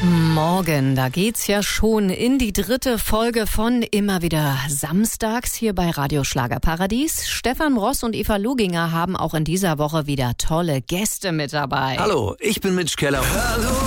Morgen, da geht's ja schon in die 3. Folge von Immer wieder samstags hier bei Radio Schlagerparadies. Stefan Ross und Eva Luginger haben auch in dieser Woche wieder tolle Gäste mit dabei. Hallo, ich bin Mitch Keller. Hallo.